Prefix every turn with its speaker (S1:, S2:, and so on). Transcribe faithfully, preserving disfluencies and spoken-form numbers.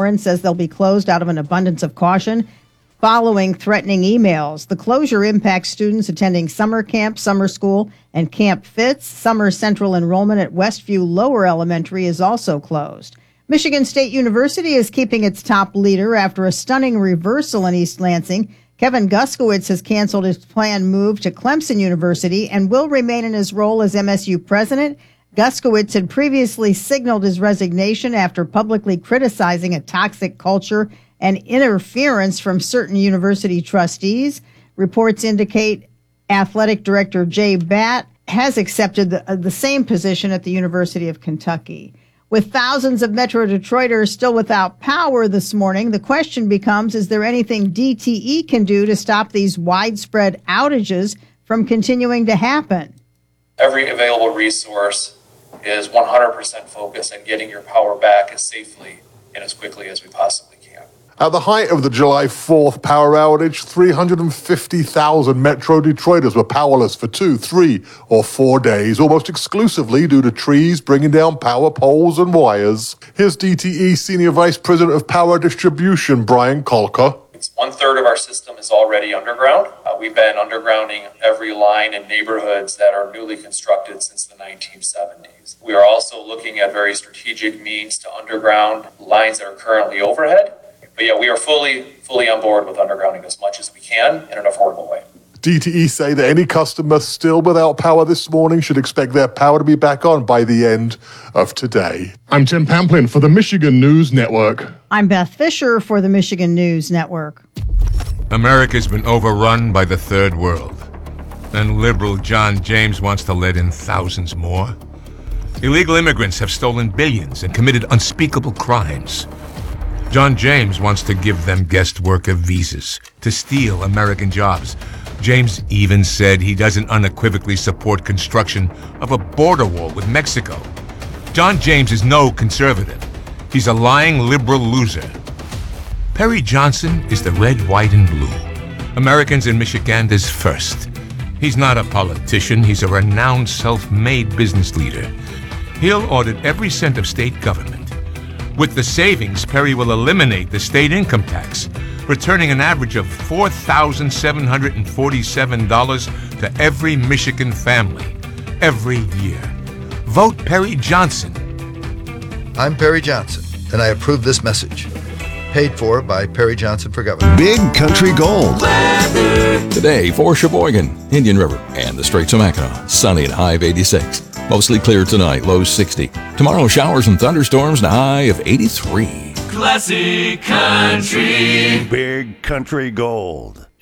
S1: Warren says they'll be closed out of an abundance of caution following threatening emails. The closure impacts students attending summer camp, summer school, and Camp Fitz. Summer central enrollment at Westview Lower Elementary is also closed. Michigan State University is keeping its top leader after a stunning reversal in East Lansing. Kevin Guskowitz has canceled his planned move to Clemson University and will remain in his role as M S U president. Guskowitz had previously signaled his resignation after publicly criticizing a toxic culture and interference from certain university trustees. Reports indicate athletic director Jay Batt has accepted the, uh, the same position at the University of Kentucky. With thousands of Metro Detroiters still without power this morning, the question becomes, is there anything D T E can do to stop these widespread outages from continuing to happen?
S2: Every available resource is one hundred percent focused on getting your power back as safely and as quickly as we possibly can.
S3: At the height of the July fourth power outage, three hundred fifty thousand Metro Detroiters were powerless for two, three, or four days, almost exclusively due to trees bringing down power poles and wires. Here's D T E Senior Vice President of Power Distribution, Brian Kolka.
S2: One third of our system is already underground. Uh, we've been undergrounding every line in neighborhoods that are newly constructed since the nineteen seventies. We are also looking at very strategic means to underground lines that are currently overhead. But yeah, we are fully, fully on board with undergrounding as much as we can in an affordable way.
S3: D T E say that any customer still without power this morning should expect their power to be back on by the end of today. I'm Tim Pamplin for the Michigan News Network.
S1: I'm Beth Fisher for the Michigan News Network.
S4: America's been overrun by the third world, and liberal John James wants to let in thousands more. Illegal immigrants have stolen billions and committed unspeakable crimes. John James wants to give them guest worker visas to steal American jobs. James even said he doesn't unequivocally support construction of a border wall with Mexico. John James is no conservative. He's a lying liberal loser. Perry Johnson is the red, white, and blue. Americans and Michiganders first. He's not a politician. He's a renowned self-made business leader. He'll audit every cent of state government. With the savings, Perry will eliminate the state income tax, returning an average of four thousand seven hundred forty-seven dollars to every Michigan family every year. Vote Perry Johnson.
S5: I'm Perry Johnson, and I approve this message. Paid for by Perry Johnson for Governor.
S6: Big Country Gold.
S7: Weather. Today for Sheboygan, Indian River, and the Straits of Mackinac. Sunny and high of eighty-six. Mostly clear tonight, low sixty. Tomorrow, showers and thunderstorms and a high of eighty-three.
S6: Classic Country. Big Country Gold.